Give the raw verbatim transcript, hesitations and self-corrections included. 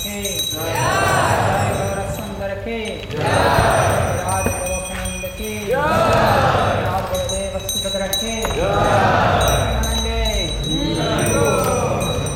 के जय गौर सुंदर के राज गोपनंद के राज गुरुदेव सुभद्रा के